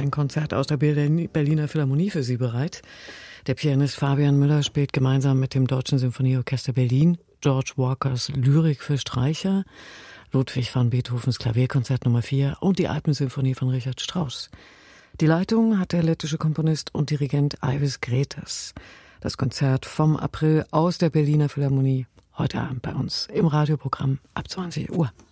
ein Konzert aus der Berliner Philharmonie für Sie bereit. Der Pianist Fabian Müller spielt gemeinsam mit dem Deutschen Sinfonieorchester Berlin George Walkers Lyrik für Streicher, Ludwig van Beethovens Klavierkonzert Nummer 4 und die Alpensymphonie von Richard Strauss. Die Leitung hat der lettische Komponist und Dirigent Aivis Greters. Das Konzert vom April aus der Berliner Philharmonie heute Abend bei uns im Radioprogramm ab 20 Uhr.